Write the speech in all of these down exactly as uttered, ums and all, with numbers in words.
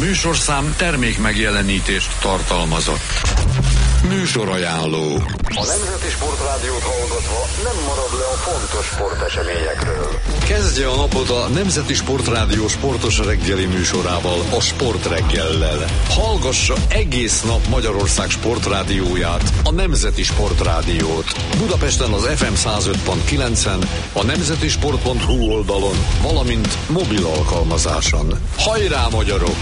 műsorszám termék megjelenítést tartalmazott. Műsorajánló. A Nemzeti Sportrádiót hallgatva nem marad le a fontos sporteseményekről. Kezdje a napot a Nemzeti Sportrádió sportos reggeli műsorával, a Sportreggellel. Hallgassa egész nap Magyarország sportrádióját, a Nemzeti Sportrádiót. Budapesten az ef em száz öt pont kilencen, a nemzetisport pont hu oldalon, valamint mobil alkalmazáson. Hajrá, magyarok!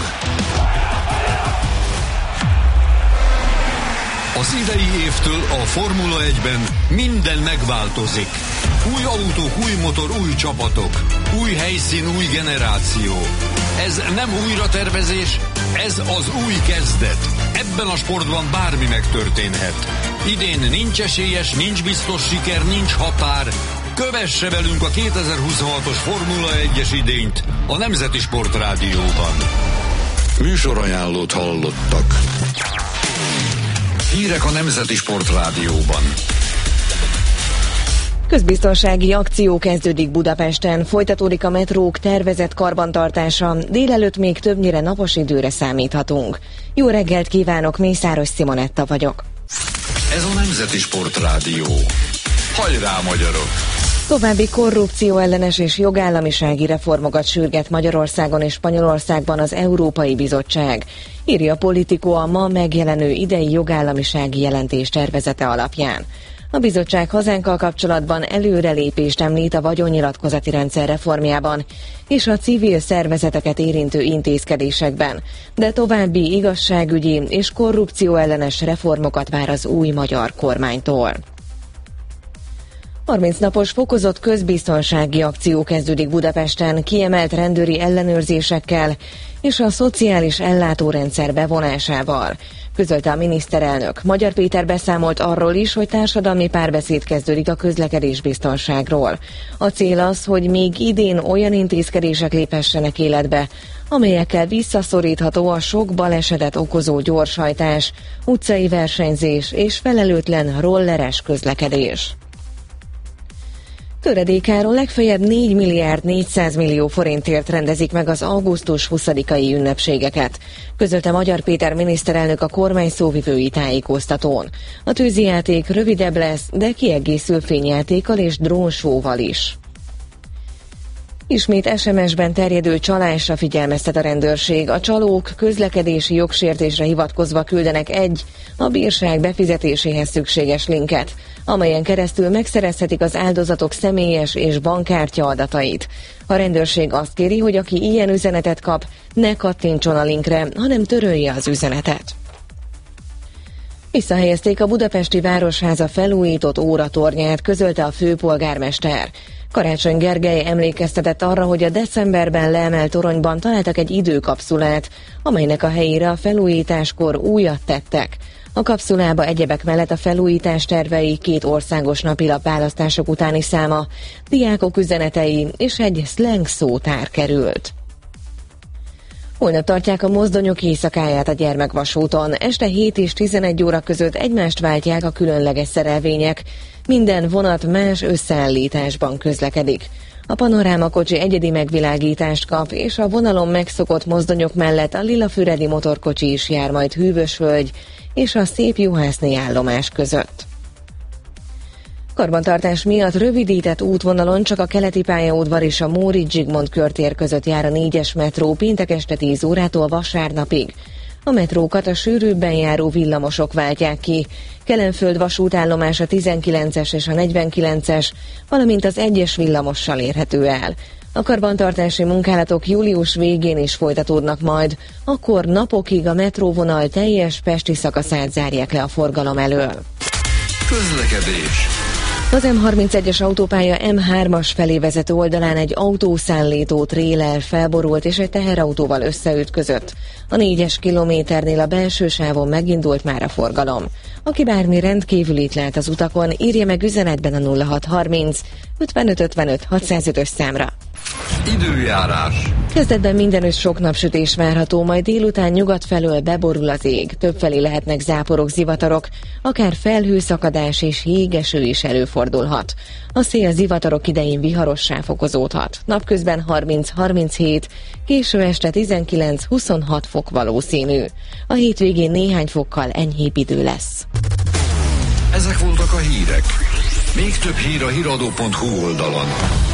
Az idei évtől a Formula egyben minden megváltozik. Új autók, új motor, új csapatok, új helyszín, új generáció. Ez nem újratervezés, ez az új kezdet. Ebben a sportban bármi megtörténhet. Idén nincs esélyes, nincs biztos siker, nincs határ. Kövesse velünk a kétezer-huszonhatos Formula egyes idényt a Nemzeti Sportrádióban. Műsorajánlót hallottak. Hírek a Nemzeti Sportrádióban. Közbiztonsági akció kezdődik Budapesten, folytatódik a metrók tervezett karbantartása, délelőtt még többnyire napos időre számíthatunk. Jó reggelt kívánok, Mészáros Simonetta vagyok. Ez a Nemzeti Sportrádió. Hajrá, magyarok! További korrupcióellenes és jogállamisági reformokat sürget Magyarországon és Spanyolországban az Európai Bizottság, írja a Politico a ma megjelenő idei jogállamisági jelentés tervezete alapján. A bizottság hazánkkal kapcsolatban előrelépést említ a vagyonnyilatkozati rendszer reformjában és a civil szervezeteket érintő intézkedésekben, de további igazságügyi és korrupcióellenes reformokat vár az új magyar kormánytól. harminc napos fokozott közbiztonsági akció kezdődik Budapesten, kiemelt rendőri ellenőrzésekkel és a szociális ellátórendszer bevonásával, közölte a miniszterelnök. Magyar Péter beszámolt arról is, hogy társadalmi párbeszéd kezdődik a közlekedésbiztonságról. A cél az, hogy még idén olyan intézkedések léphessenek életbe, amelyekkel visszaszorítható a sok balesetet okozó gyorshajtás, utcai versenyzés és felelőtlen rolleres közlekedés. Töredékáron legfeljebb négy milliárd négyszáz millió forintért rendezik meg az augusztus huszadikai ünnepségeket, közölte Magyar Péter miniszterelnök a kormány szóvivői tájékoztatón. A tűzijáték rövidebb lesz, de kiegészül fényjátékkal és drónsóval is. Ismét es em es-ben terjedő csalásra figyelmeztet a rendőrség. A csalók közlekedési jogsértésre hivatkozva küldenek egy, a bírság befizetéséhez szükséges linket, amelyen keresztül megszerezhetik az áldozatok személyes és bankkártya adatait. A rendőrség azt kéri, hogy aki ilyen üzenetet kap, ne kattintson a linkre, hanem törölje az üzenetet. Visszahelyezték a budapesti Városháza felújított óratornyát, közölte a főpolgármester. Karácsony Gergely emlékeztetett arra, hogy a decemberben leemelt toronyban találtak egy időkapszulát, amelynek a helyére a felújításkor újat tettek. A kapszulába egyebek mellett a felújítás tervei, két országos napilap választások utáni száma, diákok üzenetei és egy szleng szótár került. Holnap tartják a mozdonyok éjszakáját a Gyermekvasúton. Este hét és tizenegy óra között egymást váltják a különleges szerelvények. Minden vonat más összeállításban közlekedik. A panorámakocsi egyedi megvilágítást kap, és a vonalon megszokott mozdonyok mellett a Lilafüredi motorkocsi is jár majd Hűvösvölgy és a Szépjuhászné állomás között. Karbantartás miatt rövidített útvonalon csak a keleti pályaudvar és a Móricz Zsigmond körtér között jár a négyes metró péntek este tíz órától vasárnapig. A metrókat a sűrűbben járó villamosok váltják ki. Kelenföld vasútállomás a tizenkilences és a negyvenkilences, valamint az egyes villamossal érhető el. A karbantartási munkálatok július végén is folytatódnak majd, akkor napokig a metróvonal teljes pesti szakaszát zárják le a forgalom elől. Közlekedés. Az em harmincegyes autópálya em hármas felé vezető oldalán egy autószállító tréler felborult és egy teherautóval összeütközött. A négyes kilométernél a belső sávon megindult már a forgalom. Aki bármi rendkívülit lát az utakon, írja meg üzenetben a nulla hat harminc ötvenöt ötvenöt hatszázötös számra. Időjárás. Kezdetben mindenütt sok napsütés várható, majd délután nyugat felől beborul az ég. Többfelé lehetnek záporok, zivatarok, akár felhőszakadás és jégeső is előfordulhat. A szél zivatarok idején viharossá fokozódhat. Napközben harminc-harminchét, késő este tizenkilenc-huszonhat fok valószínű. A hétvégén néhány fokkal enyhébb idő lesz. Ezek voltak a hírek. Még több hír a híradó pont hu oldalon.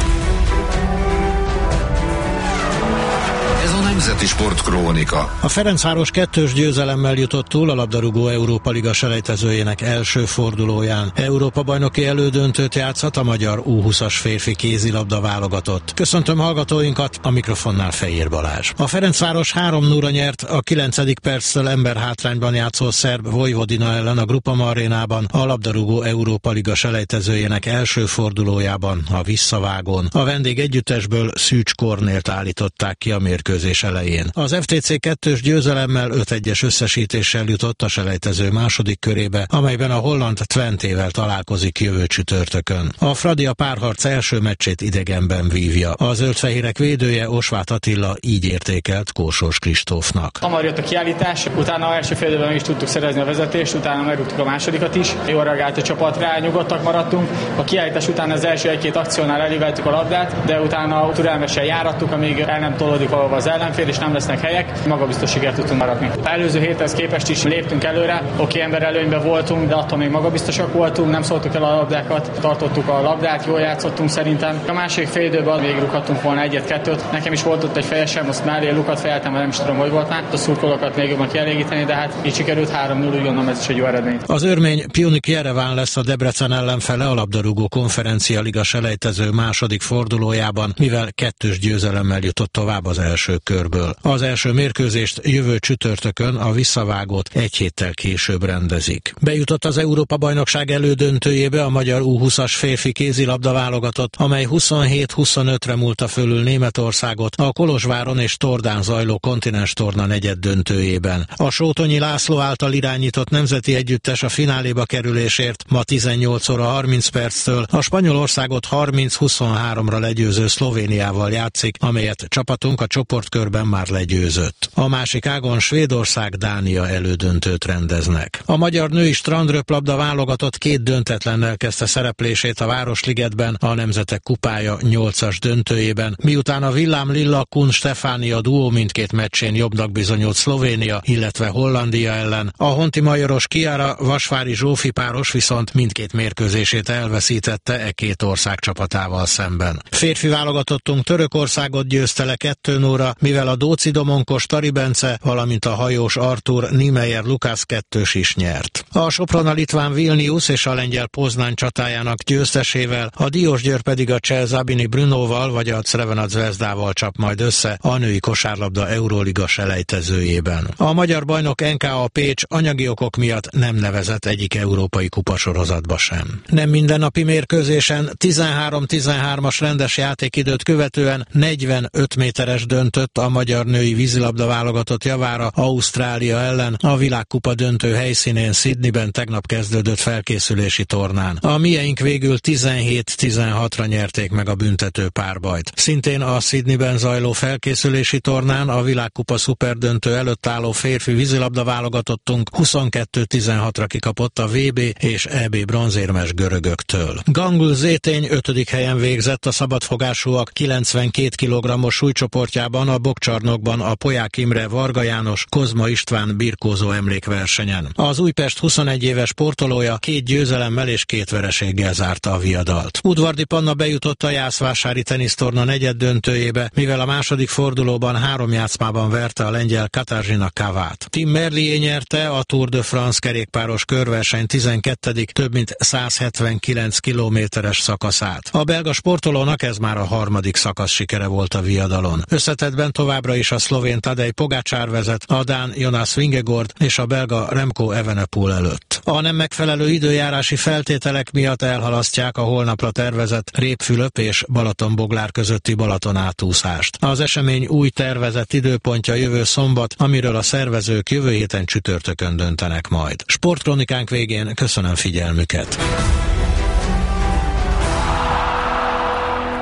Ez a Nemzeti Sportkrónika. A Ferencváros kettős győzelemmel jutott túl a labdarúgó Európa Liga selejtezőjének első fordulóján. Európa-bajnoki elődöntőt játszhat a magyar U húszas férfi kézilabda válogatott. Köszöntöm hallgatóinkat, a mikrofonnál Fejér Balázs. A Ferencváros három nulla nyert a kilencedik perccel emberhátrányban játszó szerb Vojvodina ellen a Groupama arénában, a labdarúgó Európa Liga selejtezőjének első fordulójában, a visszavágón. A vendég együttesből Szűcs Kornélt állították ki a mérkőzés elején. Az ef té cé kettős győzelemmel öt egyes összesítéssel jutott a selejtező második körébe, amelyben a holland Twentével találkozik jövő csütörtökön. A Fradi a párharc első meccsét idegenben vívja. A zöldfehérek védője, Osváth Attila így értékelt Kósós Kristófnak. Hamar jött a kiállítás, utána első fél időben is tudtuk szerezni a vezetést, utána megrúgtuk a másodikat is. Jól reagált a csapat rá, nyugodtak maradtunk. A kiállítás után az első egy-két akciónál eléveltük a labdát, de utána türelmesen járattuk, amíg el nem tolódik valahova az ellenfél, és nem lesznek helyek, magabiztosságért tudtunk maradni. Előző héthez képest is léptünk előre, oké, ember előnyben voltunk, de attól még magabiztosak voltunk, nem szóltuk el a labdákat, tartottuk a labdát, jól játszottunk szerintem. A másik fél időben még rúghattunk volna egyet-kettőt. Nekem is volt ott egy fejesem, azt mellé lukat fejeltem, mert nem is tudom, hogy volt már. A szurkolókat még jobban kielégíteni, de hát így sikerült három null, úgy gondolom, ez is egy jó eredmény. Az örmény Pionik Jereván lesz a Debrecen ellenfele a labdarúgó konferencia liga selejtező második fordulójában, mivel kettős győzelemmel jutott tovább az első körből. Az első mérkőzést jövő csütörtökön, a visszavágót egy héttel később rendezik. Bejutott az Európa-bajnokság elődöntőjébe a magyar U húszas férfi kézilabda válogatott, amely huszonhét huszonötre múlta fölül Németországot a Kolozsváron és Tordán zajló kontinens torna negyed döntőjében. A Sótonyi László által irányított nemzeti együttes a fináléba kerülésért ma tizennyolc óra harminc perctől a Spanyolországot harminc huszonháromra legyőző Szlovéniával játszik, amelyet csapatunk a csoportkörben már legyőzött. A másik ágon Svédország, Dánia elődöntőt rendeznek. A magyar női strandröplabda válogatott két döntetlennel kezdte szereplését a Városligetben a Nemzetek Kupája nyolcas döntőjében, miután a Villám Lilla Kun Stefánia duó mindkét meccsén jobbnak bizonyult Szlovénia, illetve Hollandia ellen. A honti majoros Kiara Vasvári Zsófi páros viszont mindkét mérkőzését elveszítette e két ország csapatával szemben. Férfi válogatottunk Törökországot győzte le kettő nulla, mivel a Dóci Domonkos Tari Bence, valamint a hajós Artur Niemeyer Lukász kettős is nyert. A Sopron a litván Vilnius és a lengyel Poznań csatájának győztesével, a Diósgyőr pedig a cseh Zabini Brunóval vagy a Crvena Zvezdával csap majd össze a női kosárlabda Euróliga selejtezőjében. A magyar bajnok en ká á Pécs anyagi okok miatt nem nevezett egyik európai kupasorozatba sem. Nem mindennapi mérkőzésen tizenhárom tizenhármas rendes játékidőt követően negyvenöt méteres döntött a magyar női vízilabda válogatott javára Ausztrália ellen a világkupa döntő helyszínén Sydneyben tegnap kezdődött felkészülési tornán. A mieink végül tizenhét tizenhatra nyerték meg a büntető párbajt. Szintén a Sydneyben zajló felkészülési tornán a világkupa szuperdöntő előtt álló férfi vízilabda válogatottunk huszonkettő tizenhatra kikapott a vé bé és é bé bronzérmes görögöktől. Gangul Zétény ötödik helyen végzett a szabadfogásúak kilencvenkét kilogrammos súlycsoportjában a bokcsarnokban a Poják Imre, Varga János, Kozma István birkózó emlékversenyen. Az Újpest huszonegy éves sportolója két győzelemmel és két vereséggel zárta a viadalt. Udvardi Panna bejutott a jászvásári tenisztorna negyed döntőjébe, mivel a második fordulóban három játszmában verte a lengyel Katarzyna Kavát. Tim Merlier nyerte a Tour de France kerékpáros körverseny tizenkettedik több mint százhetvenkilenc kilométeres szakaszát. A belga sportolónak ez már a harmadik szakasz sikere volt a viadalon. Összetettben továbbra is a szlovén Tadej Pogačar vezet, a dán Jonas Vingegaard és a belga Remco Evenepoel előtt. A nem megfelelő időjárási feltételek miatt elhalasztják a holnapra tervezett Répfülöp és Balatonboglár közötti Balaton átúszást. Az esemény új tervezett időpontja jövő szombat, amiről a szervezők jövő héten csütörtökön döntenek majd. Sportkronikánk végén köszönöm figyelmüket.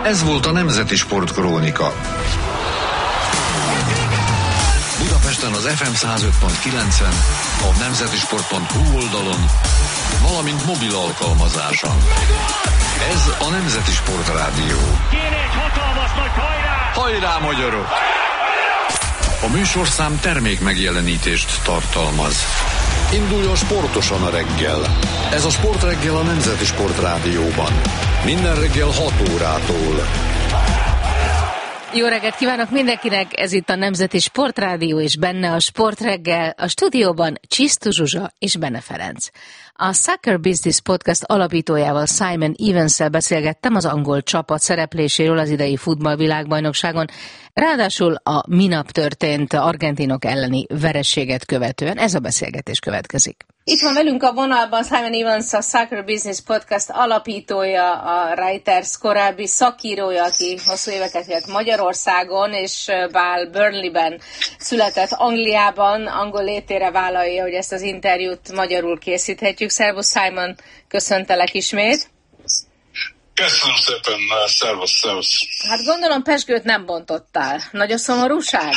Ez volt a Nemzeti Sportkrónika. Budapesten az ef em száz öt pont kilencen, a nemzetisport pont hu oldalon, valamint mobil alkalmazáson. Ez a Nemzeti Sportrádió. Kéne egy hatalmas nagy hajrá! Hajrá, magyarok! A műsorszám termék megjelenítést tartalmaz. Induljon sportosan a reggel. Ez a Sportreggel a Nemzeti Sportrádióban. Minden reggel hat órától. Jó reggelt kívánok mindenkinek, ez itt a Nemzeti Sportrádió, és benne a Sportreggel, a stúdióban Csisztu Zsuzsa és Benne Ferenc. A Soccer Business Podcast alapítójával, Simon Evans-szel beszélgettem az angol csapat szerepléséről az idei futballvilágbajnokságon, ráadásul a minap történt argentinok elleni vereséget követően. Ez a beszélgetés következik. Itt van velünk a vonalban Simon Evans, a Soccer Business Podcast alapítója, a Reuters korábbi szakírója, aki hosszú éveket élt Magyarországon, és bár Burnleyben született Angliában, angol létére vállalja, hogy ezt az interjút magyarul készíthetjük. Szervusz Simon, köszöntelek ismét. Köszönöm szépen, szervusz, szervusz. Hát gondolom pezsgőt nem bontottál. Nagy a szomorúság?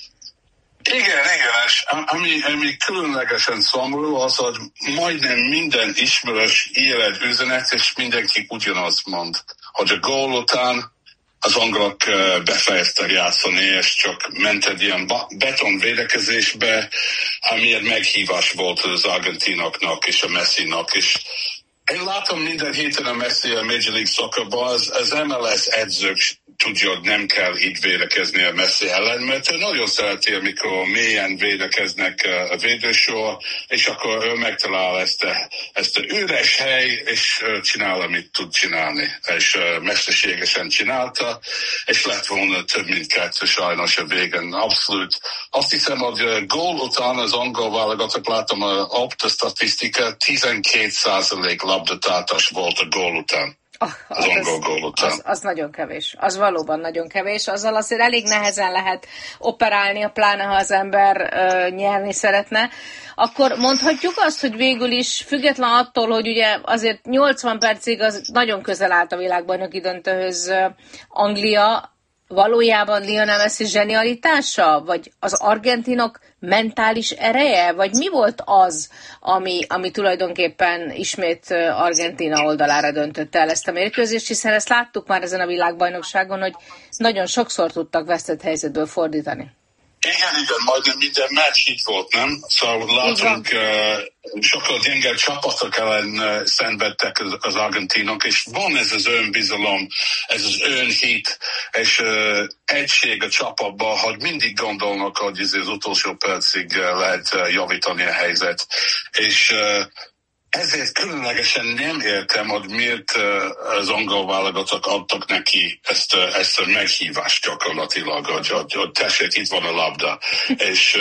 Igen, igen, és ami, ami különlegesen szomorú az, hogy majdnem minden ismerős életüzenet, és mindenki ugyanazt mond, hogy a gól után az angolok befejeztek játszani, és csak ment egy ilyen beton védekezésbe, amiért meghívás volt az argentinoknak és a Messinak, és én látom minden héten a Messi a Major League Soccerban, az, az em el es edzők tudja, hogy nem kell így védekezni a Messi ellen, mert ő nagyon szereti, amikor mélyen védekeznek a védősor, és akkor ő megtalál ezt a, ezt a üres hely, és csinál, amit tud csinálni. És mesterségesen csinálta, és lett volna több mint kettő sajnos a végén. Abszolút. Azt hiszem, hogy gól után az angol válogatott, látom a Opta statisztika, tizenkét százalék labdatártás volt a gól után. Oh, az, az, az, az nagyon kevés. Az valóban nagyon kevés. Azzal azért elég nehezen lehet operálni, pláne ha az ember uh, nyerni szeretne. Akkor mondhatjuk azt, hogy végül is független attól, hogy ugye azért nyolcvan percig az nagyon közel állt a világbajnoki döntőhöz uh, Anglia, valójában Lionel Messi zsenialitása? Vagy az argentinok mentális ereje? Vagy mi volt az, ami, ami tulajdonképpen ismét Argentína oldalára döntötte el ezt a mérkőzést, hiszen ezt láttuk már ezen a világbajnokságon, hogy nagyon sokszor tudtak vesztett helyzetből fordítani. Igen, igen, majdnem minden meccs így volt, nem? Szóval látunk, uh, sokkal gyengebb csapatok ellen uh, szenvedtek az, az argentinok, és van ez az önbizalom, ez az önhit, és uh, egység a csapatban, hogy mindig gondolnak, hogy ez az utolsó percig uh, lehet uh, javítani a helyzet. És uh, ezért különlegesen nem értem, hogy miért az angol válogatok adtak neki ezt, ezt a meghívást gyakorlatilag, hogy, hogy, hogy tessék, itt van a labda. és,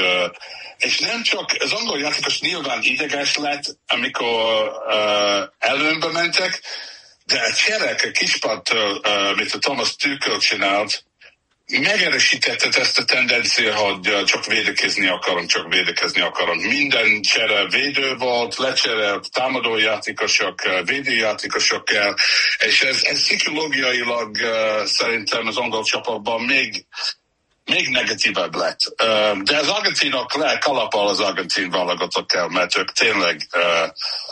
és nem csak, az angol játékos nyilván ideges lett, amikor uh, előnbe mentek, de a cserek a kispadtól, uh, amit a Thomas Tuchel csinált, megerősítette ezt a tendenciát, hogy csak védekezni akarunk, csak védekezni akarunk. Minden csere védő volt, lecserélt támadójátékosok, védőjátékosokkal, és ez, ez pszichológiailag uh, szerintem az angol csapatban még, még negatívebb lett. Uh, de az argentinok le kalapal az argentin válogatottal, mert ők tényleg uh,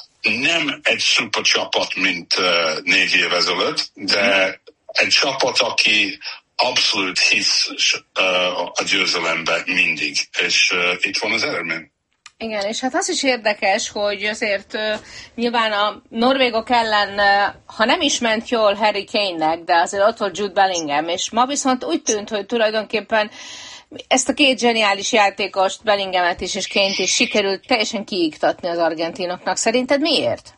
nem egy szuper csapat, mint uh, négy év ezelőtt, de egy csapat, aki abszolút hisz uh, a győzelemben mindig, és uh, itt van az eredmény. Igen, és hát az is érdekes, hogy azért uh, nyilván a norvégok ellen, uh, ha nem is ment jól Harry Kane-nek, de azért ott volt Jude Bellingham, és ma viszont úgy tűnt, hogy tulajdonképpen ezt a két zseniális játékost, Bellinghamet is és Kane-t is sikerült teljesen kiiktatni az argentinoknak. Szerinted miért?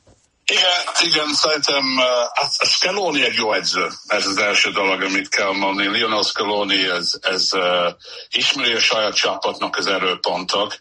Igen, igen, szerintem uh, Scaloni egy jó edző. Ez az első dolog, amit kell mondani. Lionel Scaloni, ez, ez uh, ismeri a saját csapatnak az erőpontok.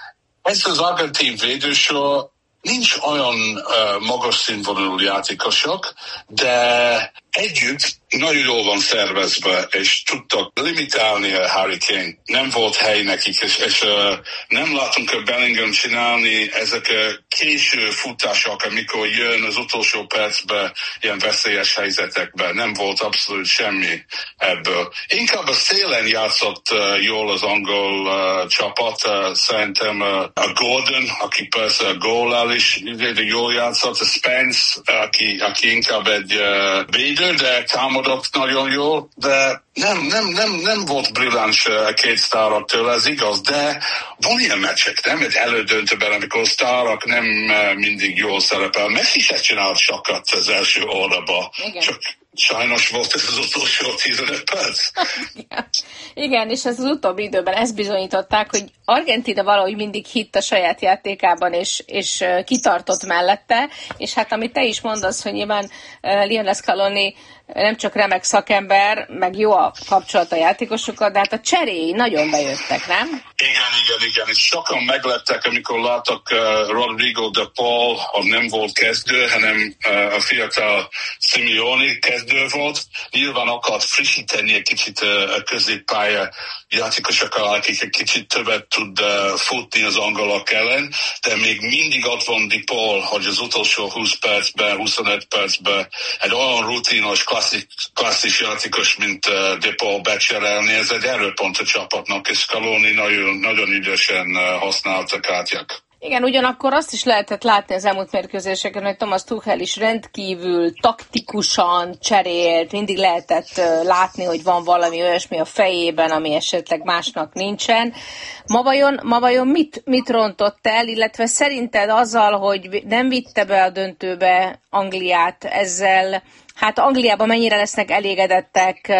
Ez az argentin védősor nincs olyan uh, magas színvonalú játékosok, de együtt nagyon jól van szervezve, és tudtak limitálni a Harry Kane. Nem volt hely nekik, és, és uh, nem látunk a Bellingham csinálni ezek a késő futások, amikor jön az utolsó percben ilyen veszélyes helyzetekben. Nem volt abszolút semmi ebből. Inkább a szélen játszott uh, jól az angol uh, csapat. Uh, szerintem uh, a Gordon, aki persze a góllal is de jól játszott, a Spence, aki, aki inkább egy uh, védő, de támadott nagyon jól, de nem, nem, nem, nem volt brilláns a két sztáraktól, ez igaz, de van ilyen meccsek, nem? Egy elődöntőben, amikor sztárak nem mindig jól szerepel. Messi se csinált sokat az első órába, csak sajnos volt ez az utolsó tizenöt perc. Igen, és ez az utóbbi időben ezt bizonyították, hogy Argentína valahogy mindig hitt a saját játékában, és, és kitartott mellette, és hát amit te is mondasz, hogy nyilván Lionel Scaloni nem csak remek szakember, meg jó a kapcsolat a játékosokkal, de hát a cseréi nagyon bejöttek, nem? Igen, igen, igen. És sokan meglettek, amikor láttak uh, Rodrigo de Paul, ha nem volt kezdő, hanem uh, a fiatal Simeone kezdő volt. Nyilván akart frissíteni egy kicsit uh, a középpálya játékosokkal, akik egy kicsit többet tud uh, futni az angolok ellen, de még mindig ott van de Paul, hogy az utolsó húsz percben, huszonöt percben egy olyan rutinos, klasszik, klasszis játékos, mint uh, de Paul becserélni, ez egy erőpont a csapatnak, és Scaloni nagyon nagyon ügyesen használta kártyák. Igen, ugyanakkor azt is lehetett látni az elmúlt mérkőzéseken, hogy Thomas Tuchel is rendkívül taktikusan cserélt, mindig lehetett látni, hogy van valami olyasmi a fejében, ami esetleg másnak nincsen. Ma vajon, ma vajon mit, mit rontott el, illetve szerinted azzal, hogy nem vitte be a döntőbe Angliát, ezzel hát Angliában mennyire lesznek elégedettek,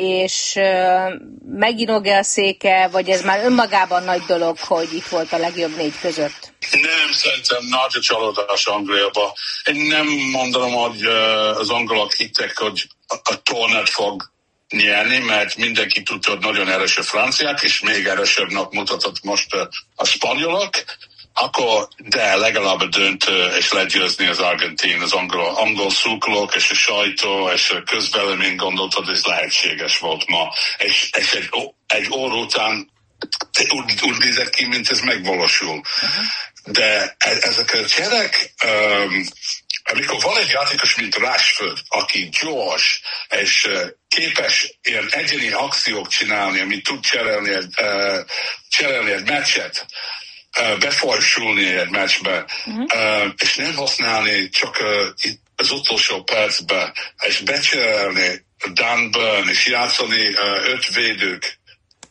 és meginog-e a széke, vagy ez már önmagában nagy dolog, hogy itt volt a legjobb négy között? Nem, szerintem nagy a csalódás Angliában. Én nem mondanom, hogy az angolok hittek, hogy a tornát fog nyerni, mert mindenki tudta, hogy nagyon erős a franciák, és még erősebbnek mutatott most a spanyolok. Akkor, de legalább a döntő, és legyőzni az Argentin, az angol, angol szurkolók, és a sajtó, és a közvélemény gondolta, hogy ez lehetséges volt ma. És, és egy, egy óra után úgy, úgy nézett ki, mint ez megvalósul. Uh-huh. De ezek a cserek, um, amikor van egy játékos, mint Rashford, aki gyors, és uh, képes ilyen egyéni akciók csinálni, amit tud cserélni egy, uh, cserélni egy meccset, Uh, befolysulni egy meccsbe, uh-huh. uh, és nem használni csak uh, az utolsó percben, és becserélni Dan Burn, és játszani uh, öt védők,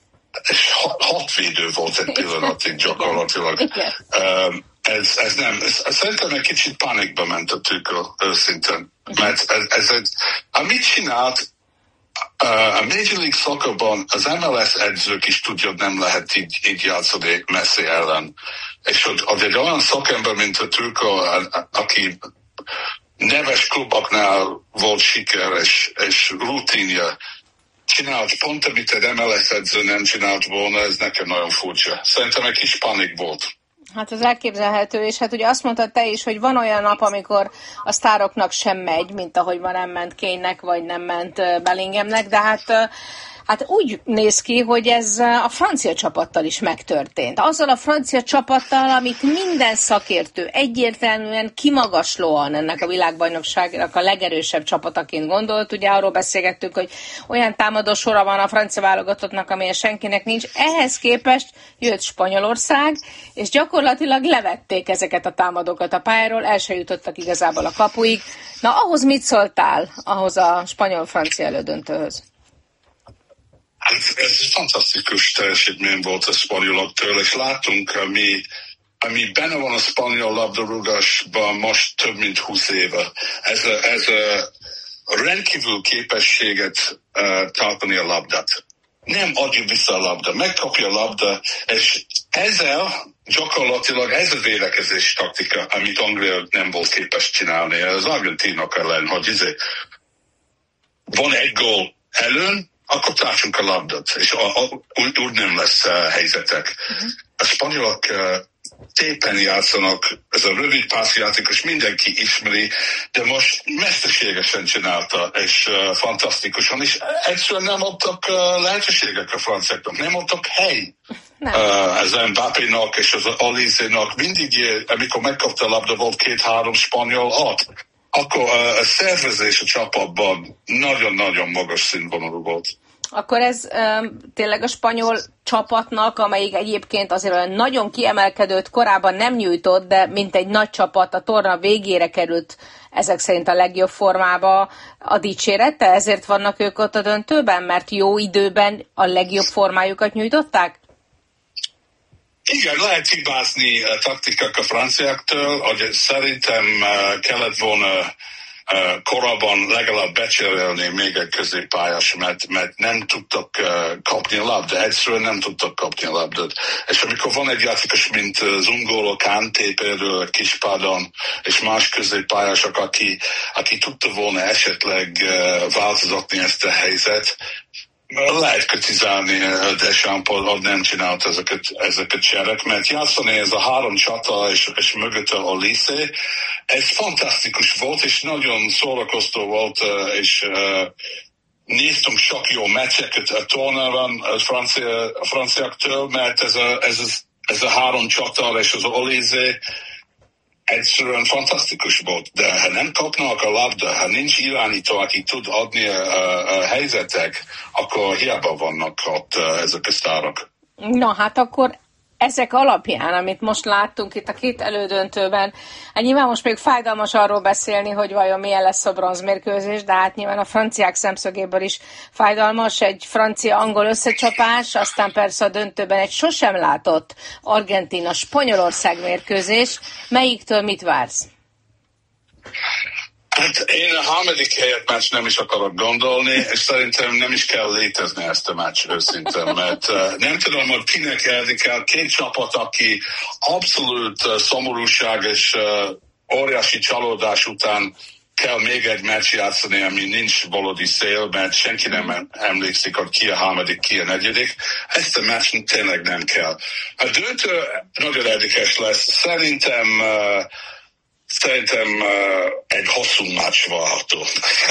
és hat, hat védő volt egy pillanatig gyakorlatilag. Uh, ez, ez nem, ez, szerintem egy kicsit pánikba ment a Tuchel őszintén, mert ez, ez egy, amit csinált, Uh, a Major League Soccerban az em el es edzők is tudja, hogy nem lehet így, így játszani Messi ellen. És hogy, hogy egy olyan szakember, mint a Tuchel, aki neves kluboknál volt sikeres és rutinja, csinált pont, amit egy em el es edző nem csinált volna, ez nekem nagyon furcsa. Szerintem egy kis panik volt. Hát az elképzelhető, és hát ugye azt mondtad te is, hogy van olyan nap, amikor a sztároknak sem megy, mint ahogy ma nem ment Kane-nek, vagy nem ment Bellinghamnek, de hát, hát úgy néz ki, hogy ez a francia csapattal is megtörtént. Azzal a francia csapattal, amit minden szakértő egyértelműen kimagaslóan ennek a világbajnokságnak a legerősebb csapataként gondolt. Ugye arról beszélgettünk, hogy olyan támadó sora van a francia válogatottnak, amilyen senkinek nincs. Ehhez képest jött Spanyolország, és gyakorlatilag levették ezeket a támadókat a pályáról, el se jutottak igazából a kapuig. Na, ahhoz mit szóltál, ahhoz a spanyol-francia elődöntőhöz? Ez fantasztikus teljesítmény volt a spanyoloktól, és látunk, ami, ami benne van a spanyol labdarúgásban most több mint húsz éve. Ez a, ez a rendkívül képességet uh, tartani a labdát. Nem adja vissza a labda, megkapja a labda, és ezzel gyakorlatilag ez a védekezés taktika, amit Anglia nem volt képes csinálni. Az argentinok ellen, hogy izé, van egy gól előn, akkor tartsunk a labdát, és a, a, úgy, úgy nem lesz uh, helyzetek. Uh-huh. A spanyolok uh, szépen játszanak, ez a rövid pászjátékos mindenki ismeri, de most mesterségesen csinálta, és uh, fantasztikusan, és egyszerűen nem adtak uh, lehetőségek a franciáknak, nem adtak hely. Uh, ez Mbappénak és az Olizénak mindig, amikor megkapta a labda, volt két-három spanyol hat. Akkor uh, a szervezés a csapatban nagyon-nagyon magas színvonalú volt. Akkor ez um, tényleg a spanyol csapatnak, amelyik egyébként azért nagyon kiemelkedőt korábban nem nyújtott, de mint egy nagy csapat a torna végére került ezek szerint a legjobb formába a dicsérete, ezért vannak ők ott a döntőben, mert jó időben a legjobb formájukat nyújtották? Igen, lehet hibázni a taktikák a franciáktól, hogy szerintem uh, kellett volna uh, korábban legalább becserélni még egy középpályás, mert, mert nem tudtak uh, kapni a labdát, egyszerűen nem tudtak kapni a labdát. És amikor van egy játékos, mint uh, Zungolo Kanté például a Kispadon, és más középpályások, aki, aki tudta volna esetleg uh, változtatni ezt a helyzet, lehet kritizálni Deschamps, hogy nem csinált ezeket, ezeket cserek, mert játszani ez a három csata és, és mögött a Lissé, ez fantasztikus volt, és nagyon szórakoztó volt, és uh, néztünk sok jó meccseket a tornában a, francia, a franciáktól, mert ez a, ez, a, ez a három csata és az Olizé egyszerűen fantasztikus volt, de ha nem kapnak a labda, ha nincs irányító, aki tud adni a, a, a helyzetek, akkor hiába vannak ott ezek a sztárok. Na hát akkor ezek alapján, amit most láttunk itt a két elődöntőben, hát nyilván most még fájdalmas arról beszélni, hogy vajon milyen lesz a bronzmérkőzés, de hát nyilván a franciák szemszögéből is fájdalmas, egy francia-angol összecsapás, aztán persze a döntőben egy sosem látott Argentína-Spanyolország mérkőzés. Melyiktől mit vársz? Hát én a harmadik helyet meccs nem is akarok gondolni, és szerintem nem is kell létezni ezt a meccs őszintén, mert uh, nem tudom, hogy kinek érdekel két csapat, aki abszolút uh, szomorúság és uh, óriási csalódás után kell még egy meccs játszani, ami nincs valódi szél, mert senki nem emlékszik, hogy ki a harmadik, ki a negyedik. Ezt a meccs tényleg nem kell. A döntő nagyon érdekes lesz. Szerintem uh, Szerintem uh, egy hosszú meccs várható.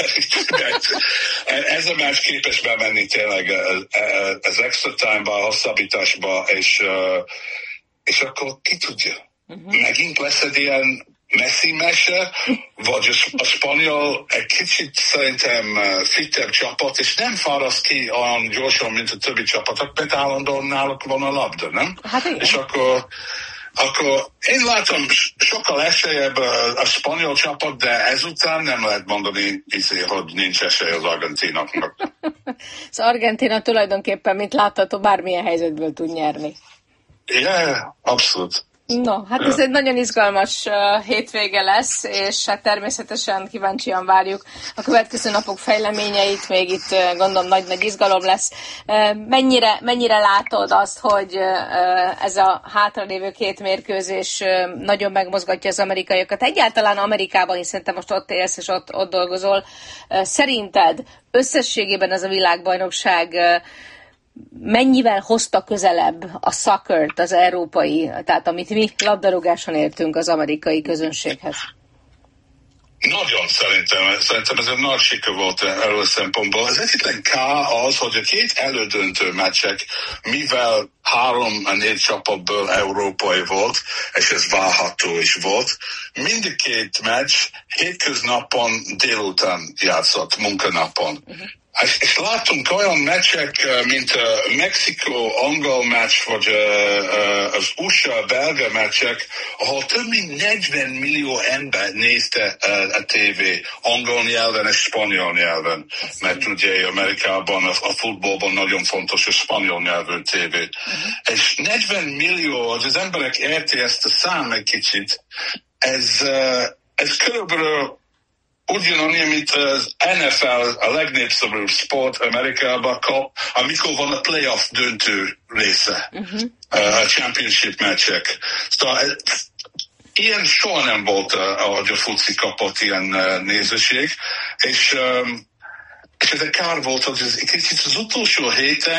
Ez a meccs képes bemenni tényleg az extra time-ba, a hosszabbításba, és, uh, és akkor ki tudja. Uh-huh. Megint lesz egy ilyen Messi mese, vagy a spanyol egy kicsit szerintem fittebb csapat, és nem fáraszt ki olyan gyorsan, mint a többi csapatok, mert állandóan náluk van a labda, nem? Hát igen. És akkor Akkor én látom sokkal esélyebb a spanyol csapat, de ezután nem lehet mondani, hogy nincs esély az argentinoknak. Az Argentina tulajdonképpen, mint látható, bármilyen helyzetből tud nyerni. Igen, yeah, abszolút. No, hát ez egy nagyon izgalmas uh, hétvége lesz, és hát természetesen kíváncsian várjuk a következő napok fejleményeit, még itt uh, gondolom nagy-nagy izgalom lesz. Uh, mennyire, mennyire látod azt, hogy uh, ez a hátralévő két mérkőzés uh, nagyon megmozgatja az amerikaiakat? Egyáltalán Amerikában, hiszen te most ott élsz és ott, ott dolgozol. Uh, szerinted összességében ez a világbajnokság uh, mennyivel hozta közelebb a szokkert, az európai, tehát amit mi labdarúgáson értünk az amerikai közönséghez? Nagyon szerintem, szerintem ez egy nagy siker volt erről szempontból. Az egyetlen K az, hogy a két elődöntő meccsek, mivel három-négy csapatból európai volt, és ez várható is volt, mind a két meccs hétköznapon délután játszott, munkanapon. Uh-huh. És, és láttunk olyan meccsek, mint a Mexikó-angol meccs, vagy az u es á-belga meccsek, ahol több mint negyven millió ember nézte a tévé angol nyelven és spanyol nyelven. Mert ugye Amerikában a, a futballban nagyon fontos a spanyol nyelvű tévé. Uh-huh. És negyven millió, az emberek érti ezt a szám egy kicsit, ez, ez körülbelül ugyanannyi, mint az en ef el, a legnépszerűbb sport Amerikában kap, amikor van a playoff döntő része, uh-huh. a championship meccsek. Szóval ilyen soha nem volt, ahogy a foci kapott ilyen nézőség, és, és ez egy kár volt, hogy ez kicsit az utolsó héten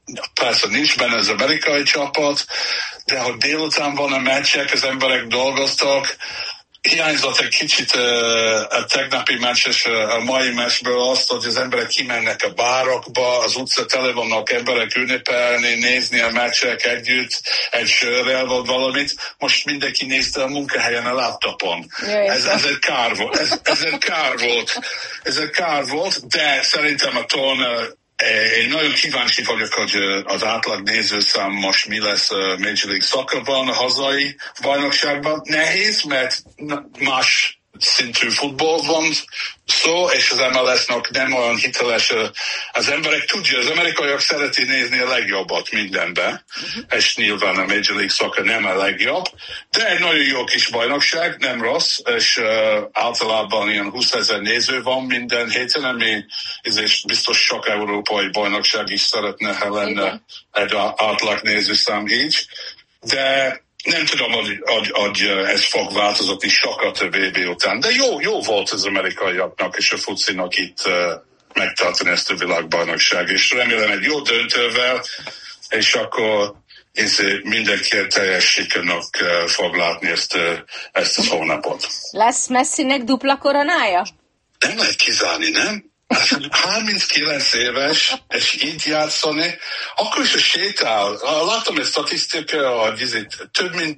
persze nincs benne az amerikai csapat, de hogy délután van a meccsek, az emberek dolgoztak, hiányzott egy kicsit a tegnapi meccs és a mai meccsből azt, hogy az emberek kimennek a bárokba, az utca tele vannak emberek ünnepelni, nézni a meccsek együtt, egy sörrel vagy valamit. Most mindenki nézte a munkahelyen a laptopon. Ez, ez egy kár volt. Ez, ez egy kár volt. Ez egy kár volt, de szerintem a torna. Én nagyon kíváncsi vagyok, hogy az átlag nézőszám most mi lesz a Major League Soccerban, a hazai bajnokságban. Nehéz, mert más szintű futball van szó, és az em el es-nak nem olyan hiteles. Az emberek tudja, az amerikaiak szereti nézni a legjobbat mindenben, uh-huh. és nyilván a Major League Soccer nem a legjobb, de egy nagyon jó kis bajnokság, nem rossz, és uh, általában ilyen húszezer néző van minden héten, ami és biztos sok európai bajnokság is szeretne, ha lenne egy átlag nézőszám így, de nem tudom, hogy, hogy, hogy ez fog változni sokat a vé bé után, de jó, jó volt az amerikaiaknak és a focinak itt uh, megtartani ezt a világbajnokság, és remélem egy jó döntővel, és akkor ez mindenki teljes sikernek uh, fog látni ezt, uh, ezt az hónapot. Lesz Messinek dupla koronája? Nem lehet kizárni, nem? harminckilenc éves, és így játszani, akkor is a sétál. Látom egy statisztika, hogy több mint,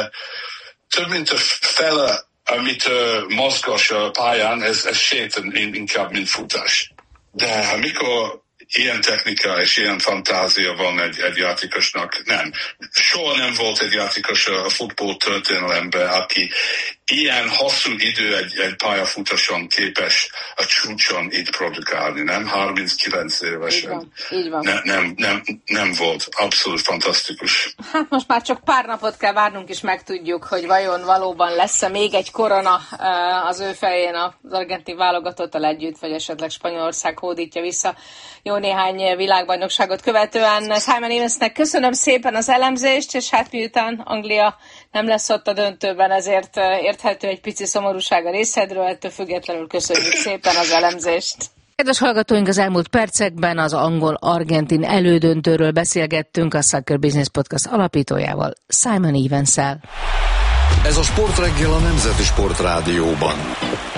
több mint a fele, amit mozgas a pályán, ez, ez sétál inkább, mint futás. De amikor ilyen technika és ilyen fantázia van egy, egy játékosnak, nem. Soha nem volt egy játékos a futball történelemben, aki ilyen hosszú idő egy, egy pályafutáson képes a csúcson így produkálni, nem? harminckilenc évesen. Így van, így van. Ne, nem, nem, nem volt. Abszolút fantasztikus. Hát most már csak pár napot kell várnunk, és megtudjuk, hogy vajon valóban lesz-e még egy korona az ő fején az argentin válogatottal együtt, vagy esetleg Spanyolország hódítja vissza jó néhány világbajnokságot követően. Simon Evansnek köszönöm szépen az elemzést, és hát miután Anglia nem lesz ott a döntőben, ezért érthető egy pici szomorúság a részedről, ettől függetlenül köszönjük szépen az elemzést. Kedves hallgatóink, az elmúlt percekben az angol-argentin elődöntőről beszélgettünk a Soccer Business Podcast alapítójával, Simon Evans-szel. Ez a Sportreggel a Nemzeti Sportrádióban.